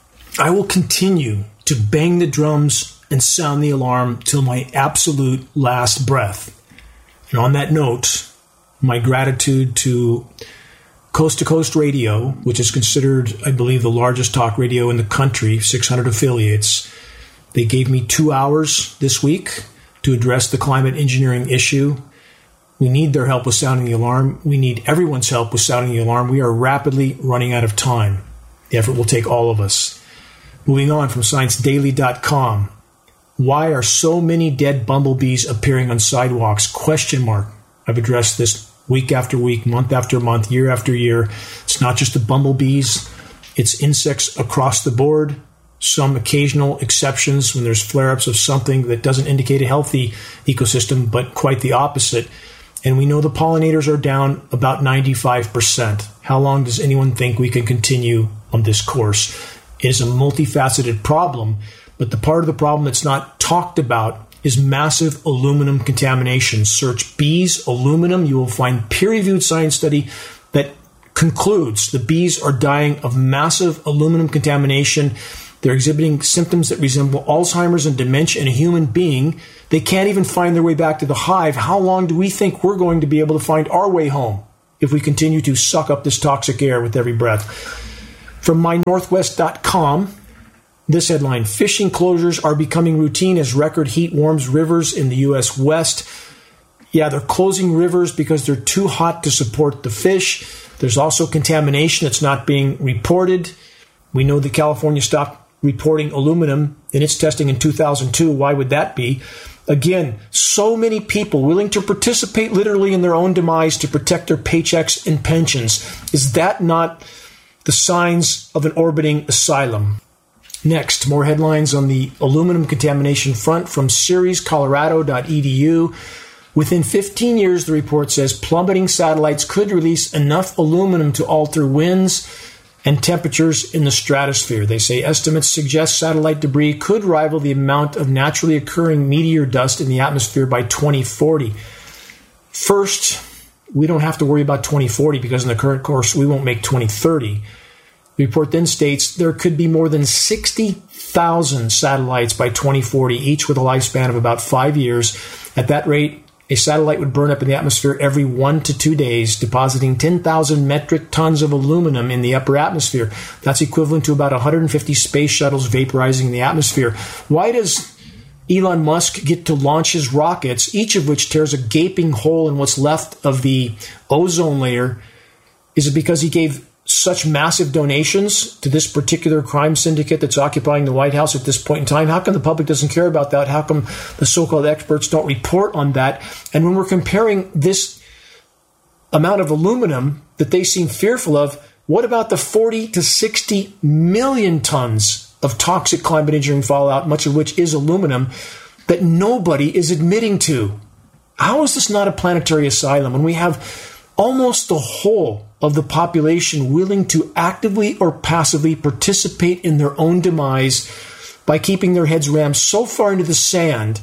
I will continue to bang the drums and sound the alarm till my absolute last breath. And on that note, my gratitude to Coast to Coast Radio, which is considered, I believe, the largest talk radio in the country, six hundred affiliates. They gave me two hours this week to address the climate engineering issue. We need their help with sounding the alarm. We need everyone's help with sounding the alarm. We are rapidly running out of time. The effort will take all of us. Moving on from science daily dot com. Why are so many dead bumblebees appearing on sidewalks? Question mark. I've addressed this week after week, month after month, year after year. It's not just the bumblebees. It's insects across the board, some occasional exceptions when there's flare-ups of something that doesn't indicate a healthy ecosystem, but quite the opposite. And we know the pollinators are down about ninety-five percent. How long does anyone think we can continue on this course? It is a multifaceted problem, but the part of the problem that's not talked about is massive aluminum contamination. Search bees, aluminum. You will find peer-reviewed science study that concludes the bees are dying of massive aluminum contamination. They're exhibiting symptoms that resemble Alzheimer's and dementia in a human being. They can't even find their way back to the hive. How long do we think we're going to be able to find our way home if we continue to suck up this toxic air with every breath? From my northwest dot com, this headline: fishing closures are becoming routine as record heat warms rivers in the U S West. Yeah, they're closing rivers because they're too hot to support the fish. There's also contamination that's not being reported. We know that California stopped reporting aluminum in its testing in two thousand two. Why would that be? Again, so many people willing to participate literally in their own demise to protect their paychecks and pensions. Is that not the signs of an orbiting asylum? Next, more headlines on the aluminum contamination front from ceres colorado dot e d u. Within fifteen years, the report says, plummeting satellites could release enough aluminum to alter winds and temperatures in the stratosphere. They say estimates suggest satellite debris could rival the amount of naturally occurring meteor dust in the atmosphere by twenty forty. First, we don't have to worry about twenty forty because in the current course, we won't make twenty thirty. The report then states there could be more than sixty thousand satellites by twenty forty, each with a lifespan of about five years. At that rate, a satellite would burn up in the atmosphere every one to two days, depositing ten thousand metric tons of aluminum in the upper atmosphere. That's equivalent to about one hundred fifty space shuttles vaporizing in the atmosphere. Why does Elon Musk get to launch his rockets, each of which tears a gaping hole in what's left of the ozone layer? Is it because he gave such massive donations to this particular crime syndicate that's occupying the White House at this point in time? How come the public doesn't care about that? How come the so-called experts don't report on that? And when we're comparing this amount of aluminum that they seem fearful of, what about the forty to sixty million tons of toxic climate-engineering fallout, much of which is aluminum, that nobody is admitting to? How is this not a planetary asylum when we have almost the whole of the population willing to actively or passively participate in their own demise by keeping their heads rammed so far into the sand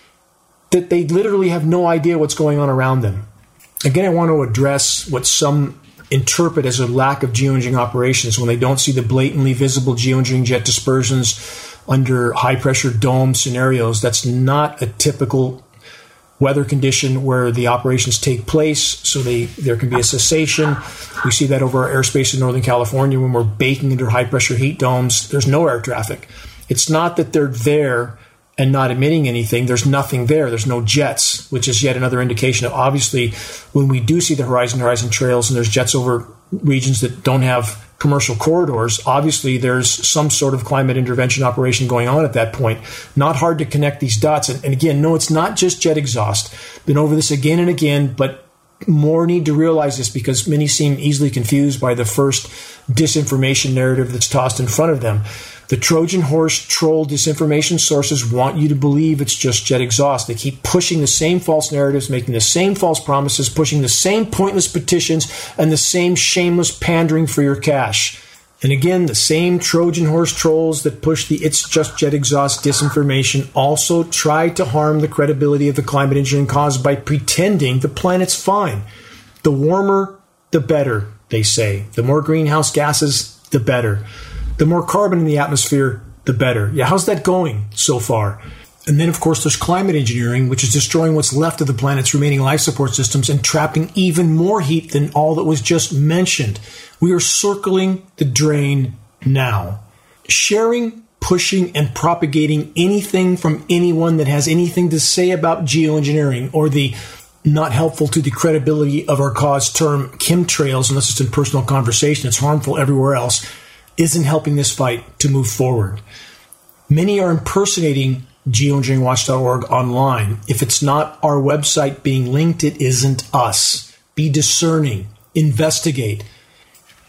that they literally have no idea what's going on around them? Again, I want to address what some interpret as a lack of geoengineering operations when they don't see the blatantly visible geoengineering jet dispersions under high-pressure dome scenarios. That's not a typical weather condition where the operations take place, so they there can be a cessation. We see that over our airspace in Northern California when we're baking under high-pressure heat domes. There's no air traffic. It's not that they're there and not emitting anything. There's nothing there. There's no jets, which is yet another indication of, obviously, when we do see the horizon, horizon trails, and there's jets over regions that don't have commercial corridors, obviously there's some sort of climate intervention operation going on at that point. Not hard to connect these dots. And, and again, no, it's not just jet exhaust. Been over this again and again, but more need to realize this because many seem easily confused by the first disinformation narrative that's tossed in front of them. The Trojan horse troll disinformation sources want you to believe it's just jet exhaust. They keep pushing the same false narratives, making the same false promises, pushing the same pointless petitions, and the same shameless pandering for your cash. And again, the same Trojan horse trolls that push the it's just jet exhaust disinformation also try to harm the credibility of the climate engineering cause by pretending the planet's fine. The warmer, the better, they say. The more greenhouse gases, the better. The more carbon in the atmosphere, the better. Yeah, how's that going so far? And then, of course, there's climate engineering, which is destroying what's left of the planet's remaining life support systems and trapping even more heat than all that was just mentioned. We are circling the drain now. Sharing, pushing, and propagating anything from anyone that has anything to say about geoengineering or the not helpful to the credibility of our cause term chemtrails, unless it's in personal conversation, it's harmful everywhere else, isn't helping this fight to move forward. Many are impersonating geoengineering watch dot org online. If it's not our website being linked, it isn't us. Be discerning. Investigate.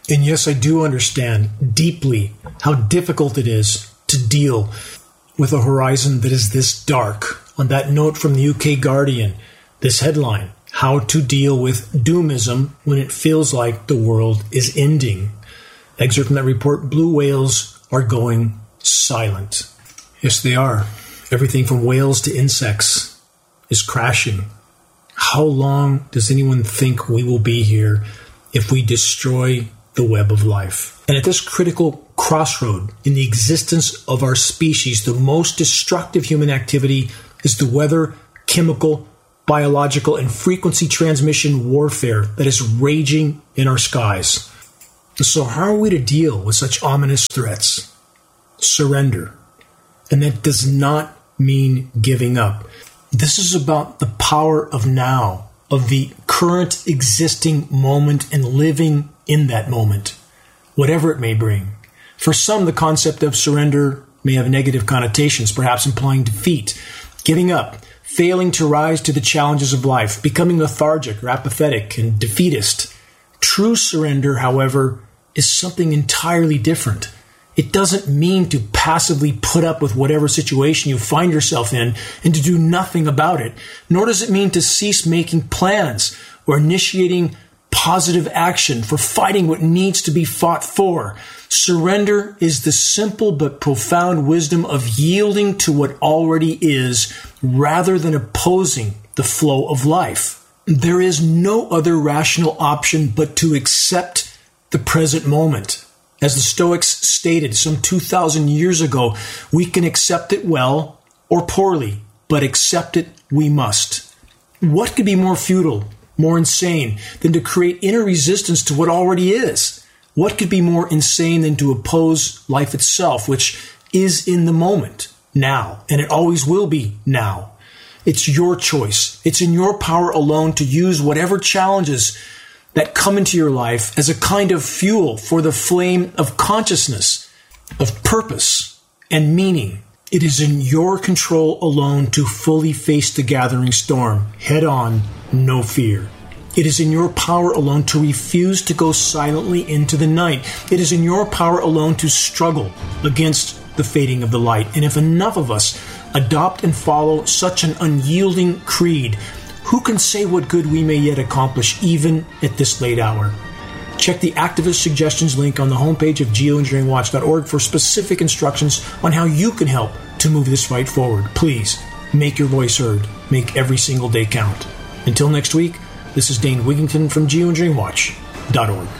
And yes, I do understand deeply how difficult it is to deal with a horizon that is this dark. On that note from the U K Guardian, this headline, how to deal with doomism when it feels like the world is ending. Excerpt from that report, blue whales are going silent. Yes, they are. Everything from whales to insects is crashing. How long does anyone think we will be here if we destroy the web of life? And at this critical crossroad in the existence of our species, the most destructive human activity is the weather, chemical, biological, and frequency transmission warfare that is raging in our skies. So how are we to deal with such ominous threats? Surrender. And that does not mean giving up. This is about the power of now, of the current existing moment and living in that moment, whatever it may bring. For some, the concept of surrender may have negative connotations, perhaps implying defeat, giving up, failing to rise to the challenges of life, becoming lethargic or apathetic and defeatist. True surrender, however, is something entirely different. It doesn't mean to passively put up with whatever situation you find yourself in and to do nothing about it, nor does it mean to cease making plans or initiating positive action for fighting what needs to be fought for. Surrender is the simple but profound wisdom of yielding to what already is rather than opposing the flow of life. There is no other rational option but to accept the present moment. As the Stoics stated some two thousand years ago, we can accept it well or poorly, but accept it we must. What could be more futile, more insane, than to create inner resistance to what already is? What could be more insane than to oppose life itself, which is in the moment, now, and it always will be now? It's your choice. It's in your power alone to use whatever challenges that come into your life as a kind of fuel for the flame of consciousness, of purpose and meaning. It is in your control alone to fully face the gathering storm, head on, no fear. It is in your power alone to refuse to go silently into the night. It is in your power alone to struggle against the fading of the light. And if enough of us adopt and follow such an unyielding creed, who can say what good we may yet accomplish even at this late hour? Check the activist suggestions link on the homepage of geoengineering watch dot org for specific instructions on how you can help to move this fight forward. Please, make your voice heard. Make every single day count. Until next week, this is Dane Wigington from geoengineering watch dot org.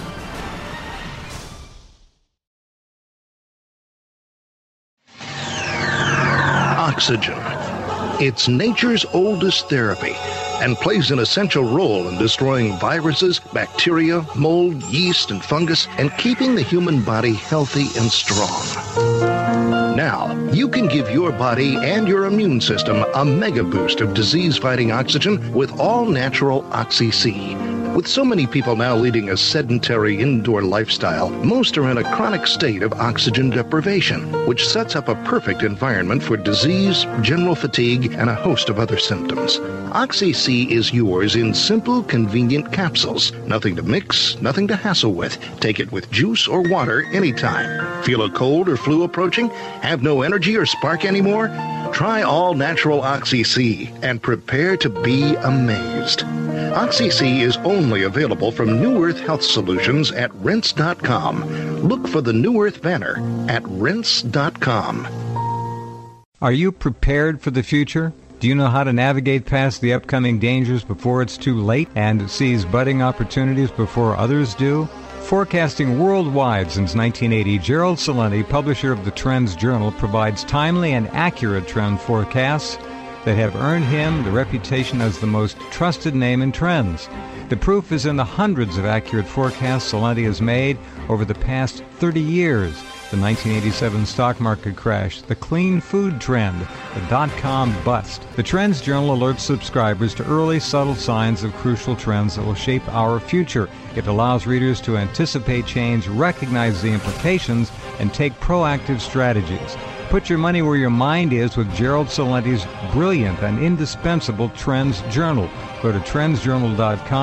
Oxygen. It's nature's oldest therapy and plays an essential role in destroying viruses, bacteria, mold, yeast, and fungus, and keeping the human body healthy and strong. Now, you can give your body and your immune system a mega boost of disease-fighting oxygen with all-natural Oxy-C. With so many people now leading a sedentary indoor lifestyle, most are in a chronic state of oxygen deprivation, which sets up a perfect environment for disease, general fatigue, and a host of other symptoms. Oxy-C is yours in simple, convenient capsules. Nothing to mix, nothing to hassle with. Take it with juice or water anytime. Feel a cold or flu approaching? Have no energy or spark anymore? Try all-natural Oxy-C and prepare to be amazed. Oxy-C is only available from New Earth Health Solutions at rinse dot com. Look for the New Earth banner at rinse dot com. Are you prepared for the future? Do you know how to navigate past the upcoming dangers before it's too late and seize budding opportunities before others do? Forecasting worldwide since nineteen eighty, Gerald Celente, publisher of the Trends Journal, provides timely and accurate trend forecasts that have earned him the reputation as the most trusted name in trends. The proof is in the hundreds of accurate forecasts Celente has made over the past thirty years. The nineteen eighty-seven stock market crash, the clean food trend, the dot-com bust. The Trends Journal alerts subscribers to early, subtle signs of crucial trends that will shape our future. It allows readers to anticipate change, recognize the implications, and take proactive strategies. Put your money where your mind is with Gerald Celente's brilliant and indispensable Trends Journal. Go to trends journal dot com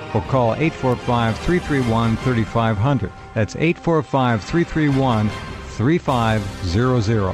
or call eight four five, three three one, three five zero zero. That's eight four five, three three one, three five zero zero.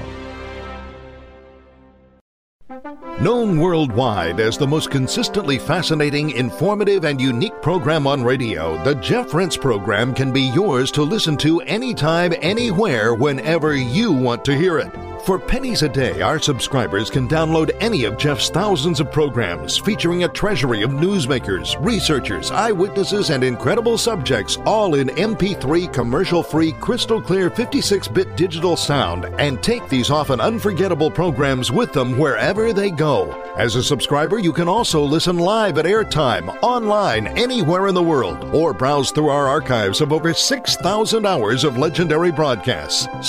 Known worldwide as the most consistently fascinating, informative, and unique program on radio, the Jeff Rense Program can be yours to listen to anytime, anywhere, whenever you want to hear it. For pennies a day, our subscribers can download any of Jeff's thousands of programs featuring a treasury of newsmakers, researchers, eyewitnesses, and incredible subjects, all in M P three commercial-free, crystal-clear fifty-six bit digital sound, and take these often unforgettable programs with them wherever they go. As a subscriber, you can also listen live at airtime, online, anywhere in the world, or browse through our archives of over six thousand hours of legendary broadcasts.